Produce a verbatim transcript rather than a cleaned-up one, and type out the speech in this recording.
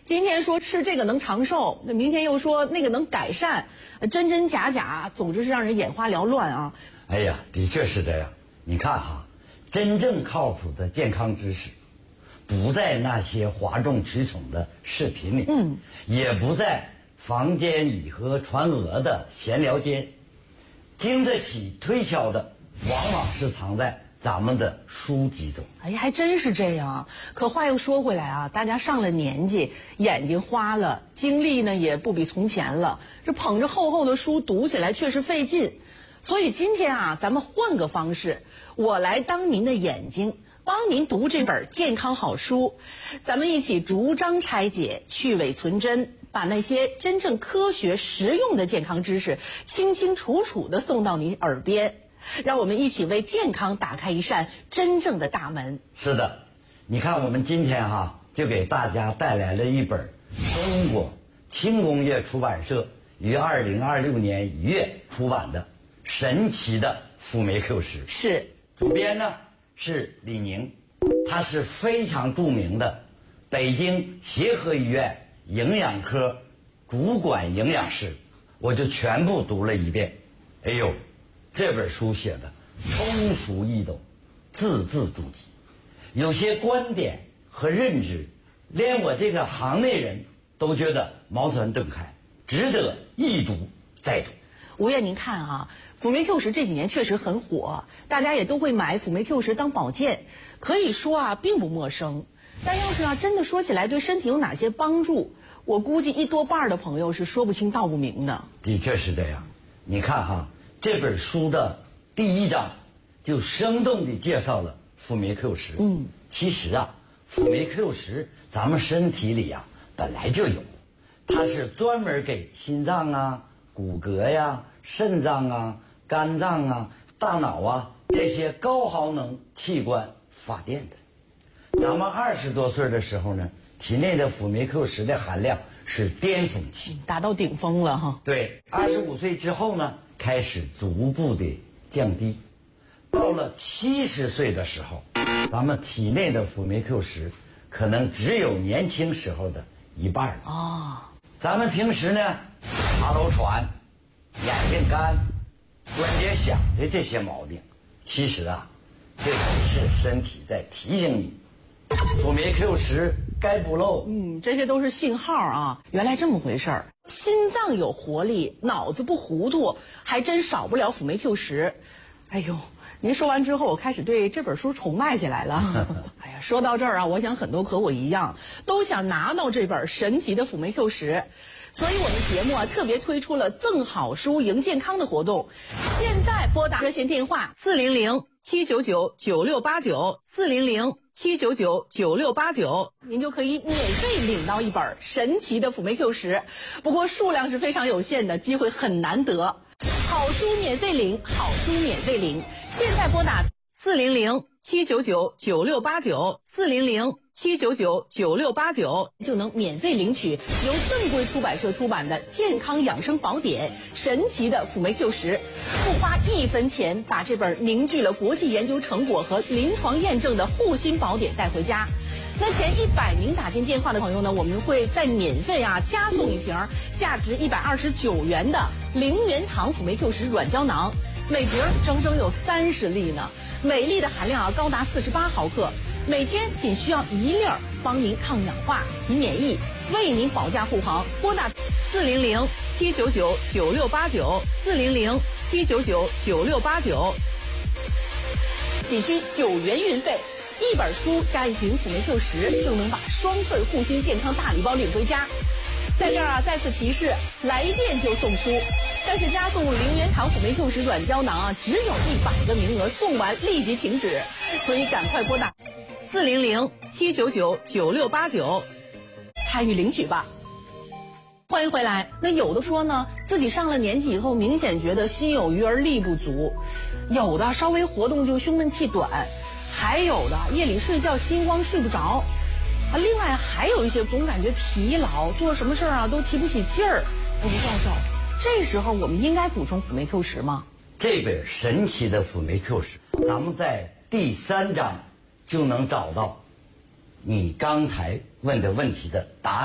今天说吃这个能长寿，那明天又说那个能改善，真真假假，总之是让人眼花缭乱啊。 哎呀，的确是这样。你看哈，真正靠谱的健康知识，不在那些哗众取宠的视频里，嗯，也不在房间里和传讹的闲聊间，经得起推敲的，往往是藏在咱们的书籍中。 哎呀，还真是这样。可话又说回来啊，大家上了年纪，眼睛花了，精力呢也不比从前了，这捧着厚厚的书读起来确实费劲。所以今天啊，咱们换个方式，我来当您的眼睛，帮您读这本健康好书，咱们一起逐章拆解，去伪存真，把那些真正科学实用的健康知识清清楚楚地送到您耳边，让我们一起为健康打开一扇真正的大门。 是的，你看我们今天哈就给大家带来了一本中国轻工业出版社于二零二六年一月出版的神奇的辅酶 Q 十。 是， 主编呢是李宁，他是非常著名的北京协和医院营养科主管营养师，我就全部读了一遍。哎呦，这本书写的通俗易懂，字字珠玑，有些观点和认知，连我这个行内人都觉得茅塞顿开，值得一读再读。 吴越，您看啊，辅酶 Q 十这几年确实很火，大家也都会买辅酶 Q 十当保健，可以说啊并不陌生。但要是啊真的说起来对身体有哪些帮助，我估计一多半的朋友是说不清道不明的。 的确是这样。你看哈，这本书的第一章就生动地介绍了辅酶 Q 十。嗯，其实啊，辅酶 Q 十咱们身体里啊本来就有，它是专门给心脏啊、骨骼呀、肾脏啊、肝脏啊、大脑啊这些高耗能器官发电的。咱们二十多岁的时候呢，体内的辅酶 Q 十的含量是巅峰期， 达到顶峰了哈。 对，二十五岁之后呢，开始逐步的降低。到了七十岁的时候，咱们体内的辅酶 Q 十可能只有年轻时候的一半了。 哦， 咱们平时呢，爬楼喘、眼睛干、关节响的这些毛病，其实啊，这都是身体在提醒你，辅酶 Q 十该补漏。 嗯，这些都是信号啊。原来这么回事儿，心脏有活力，脑子不糊涂，还真少不了辅酶 Q 十。哎呦，您说完之后，我开始对这本书崇拜起来了。哎呀，说到这儿啊，我想很多和我一样，都想拿到这本神奇的辅酶 Q 十。所以我们节目啊特别推出了赠好书赢健康的活动，现在拨打热线电话四零零七九九九六八九四零零七九九九六八九，您就可以免费领到一本神奇的辅酶 Q 十。不过数量是非常有限的，机会很难得。好书免费领，好书免费领，现在拨打四零零七九九九六八九四零零七九九九六八九，就能免费领取由正规出版社出版的健康养生宝典神奇的辅酶 Q 十，不花一分钱，把这本凝聚了国际研究成果和临床验证的护心宝典带回家。那前一百名打进电话的朋友呢，我们会再免费啊加送一瓶价值一百二十九元的零元堂辅酶 Q 十软胶囊，每瓶整整有三十粒呢，每粒的含量啊高达四十八毫克，每天仅需要一粒儿，帮您抗氧化、提免疫，为您保驾护航。拨打四零零七九九九六八九四零零七九九九六八九，仅需九元运费。一本书加一瓶辅酶 Q 十，就能把双份护心健康大礼包领回家。在这儿啊，再次提示，来电就送书，但是加送零元堂辅酶 Q 十软胶囊啊，只有一百个名额，送完立即停止，所以赶快拨打四零零七九九九六八九参与领取吧。欢迎回来。那有的说呢，自己上了年纪以后，明显觉得心有余而力不足，有的稍微活动就胸闷气短，还有的夜里睡觉心慌睡不着，啊，另外还有一些总感觉疲劳，做什么事儿啊都提不起劲儿。吴教授，这时候我们应该补充辅酶 Q 十吗？ 这本神奇的辅酶 Q 十，咱们在第三章就能找到你刚才问的问题的答案。